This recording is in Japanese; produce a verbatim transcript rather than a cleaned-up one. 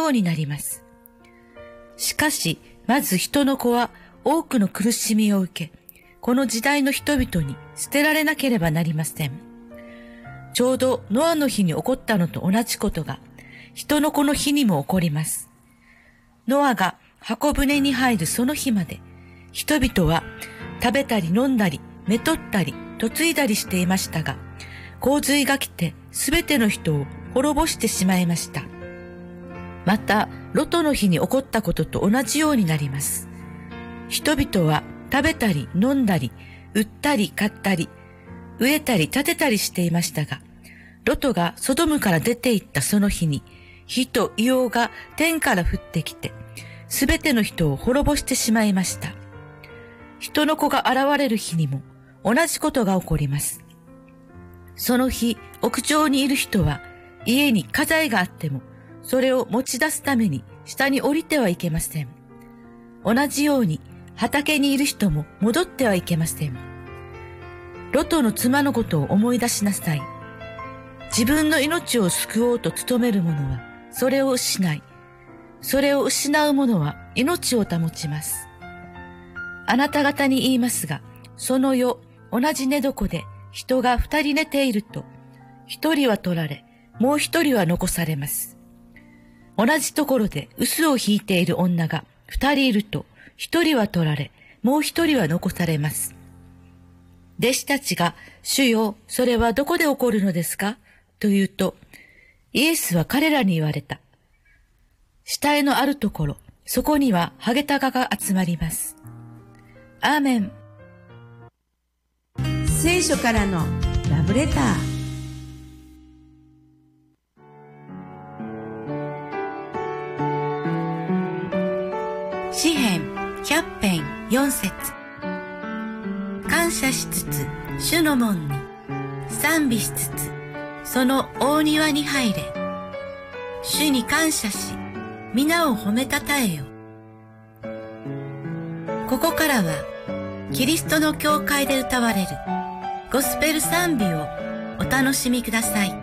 ようになります。しかし、まず人の子は多くの苦しみを受け、この時代の人々に捨てられなければなりません。ちょうどノアの日に起こったのと同じことが、人の子の日にも起こります。ノアが箱舟に入るその日まで、人々は食べたり飲んだり、めとったり、嫁いだりしていましたが、洪水が来てすべての人を滅ぼしてしまいました。また、ロトの日に起こったことと同じようになります。人々は食べたり飲んだり、売ったり買ったり、植えたり建てたりしていましたが、ロトがソドムから出て行ったその日に、火と硫黄が天から降ってきて、すべての人を滅ぼしてしまいました。人の子が現れる日にも同じことが起こります。その日、屋上にいる人は、家に家財があっても、それを持ち出すために下に降りてはいけません。同じように、畑にいる人も戻ってはいけません。ロトの妻のことを思い出しなさい。自分の命を救おうと努める者は、それを失い、それを失う者は命を保ちます。あなた方に言いますが、その夜、同じ寝床で人が二人寝ていると、一人は取られ、もう一人は残されます。同じところで臼を引いている女が二人いると、一人は取られ、もう一人は残されます。弟子たちが、主よ、それはどこで起こるのですかと言うと、イエスは彼らに言われた。死体のあるところ、そこにはハゲタカが集まります。アーメン。 聖書からのラブレター。 詩編百編四節。感謝しつつ主の門に、賛美しつつその大庭に入れ。主に感謝し、皆を褒めたたえよ。ここからはキリストの教会で歌われるゴスペル賛美をお楽しみください。